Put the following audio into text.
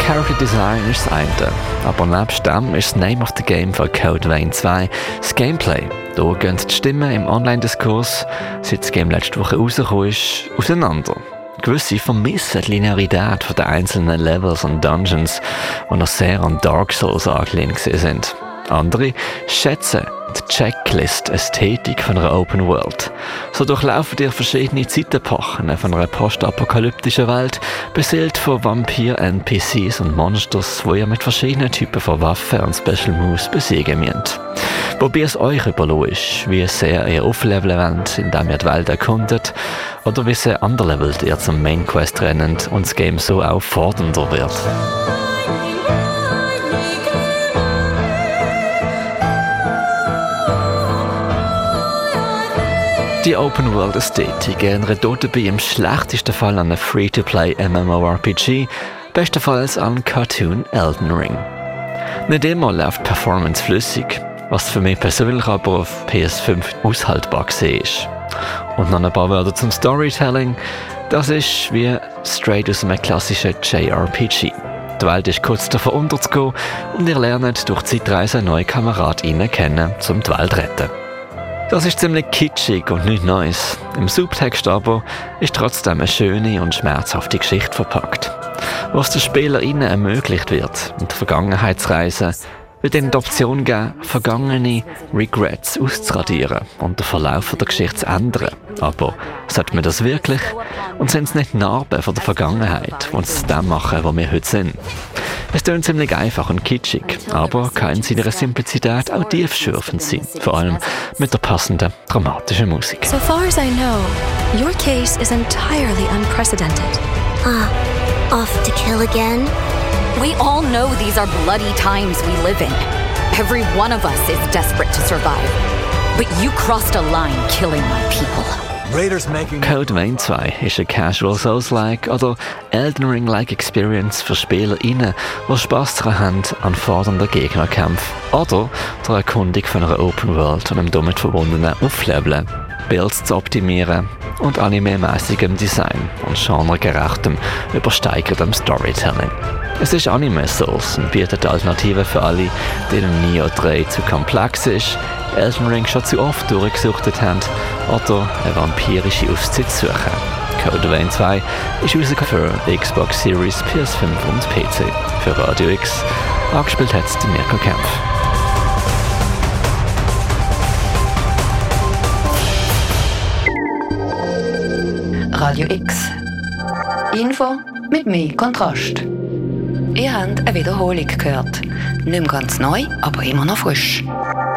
Character Design ist das eine, aber nebst dem ist das Name of the Game von Code Vein 2 das Gameplay. Hier gehen die Stimmen im Online-Diskurs, seit das Game letzte Woche rausgekommen ist, auseinander. Gewisse vermissen die Linearität der einzelnen Levels und Dungeons, die noch sehr an Dark Souls angelehnt sind. Andere schätzen die Checklist-Ästhetik von einer Open World. So durchlaufen ihr verschiedene Zeitepochen von einer postapokalyptischen Welt, beseelt von Vampir-NPCs und Monsters, die ihr mit verschiedenen Typen von Waffen und Special Moves besiegen müsst. Wobei es euch überlassen ist, wie sehr ihr aufleveln wollt, indem ihr die Welt erkundet, oder wie sehr underlevelt ihr zum Main Quest rennt und das Game so auch fordernder wird. Die Open-World-Ästhetik erinnert dabei im schlechtesten Fall an einen Free-to-Play MMORPG, bestenfalls an Cartoon Elden Ring. Nicht immer läuft Performance flüssig, was für mich persönlich aber auf PS5 aushaltbar ist. Und noch ein paar Wörter zum Storytelling. Das ist wie straight aus einem klassischen JRPG. Die Welt ist kurz davor unterzugehen und ihr lernt durch Zeitreise neue KameradInnen kennen, um die Welt zu retten. Das ist ziemlich kitschig und nichts Neues. Im Subtext aber ist trotzdem eine schöne und schmerzhafte Geschichte verpackt. Was den SpielerInnen ermöglicht wird, mit Vergangenheitsreisen, wird ihnen die Option geben, vergangene Regrets auszuradieren und den Verlauf der Geschichte zu ändern. Aber sollte man das wirklich? Und sind es nicht Narben von der Vergangenheit, die uns zu dem machen, wo wir heute sind? Es klingt ziemlich einfach und kitschig, aber kann in seiner Simplizität auch tiefschürfend sein, vor allem mit der passenden dramatischen Musik. So far as I know, your case is entirely unprecedented. Off to kill again? We all know these are bloody times we live in. Every one of us is desperate to survive. But you crossed a line killing my people. Code Vein 2 ist ein Casual Souls-like oder Elden Ring-like Experience für SpielerInnen, die Spass daran haben an fordernden Gegnerkämpfen oder der Erkundung von einer Open World und einem damit verbundenen Aufleveln, Builds zu optimieren und anime-mäßigem Design und genregerechtem, übersteigertem Storytelling. Es ist Anime Souls und bietet Alternativen für alle, denen Nioh 3 zu komplex ist, Elden Ring schon zu oft durchgesuchtet haben oder eine vampirische Auszeit suchen. Code Vein 2 ist rausgekommen für Xbox Series, PS5 und PC. Für Radio X angespielt hat es Mirko Kempf. Radio X. Info mit mehr Kontrast. Ihr habt eine Wiederholung gehört. Nicht mehr ganz neu, aber immer noch frisch.